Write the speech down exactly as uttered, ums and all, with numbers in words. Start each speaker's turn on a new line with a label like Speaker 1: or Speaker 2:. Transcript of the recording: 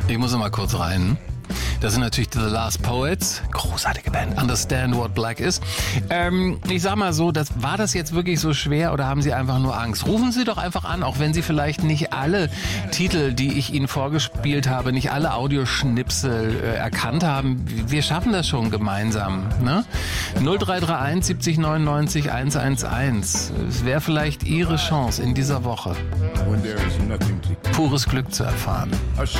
Speaker 1: Ich muss noch mal kurz rein. Das sind natürlich The Last Poets. Großartige Band. Understand What Black Is. Ähm, ich sag mal so, das, war das jetzt wirklich so schwer oder haben Sie einfach nur Angst? Rufen Sie doch einfach an, auch wenn Sie vielleicht nicht alle Titel, die ich Ihnen vorgespielt habe, nicht alle Audioschnipsel äh, erkannt haben. Wir schaffen das schon gemeinsam. Ne? null drei drei eins siebzig neunundneunzig hundertelf. Es wäre vielleicht Ihre Chance in dieser Woche, pures Glück zu erfahren.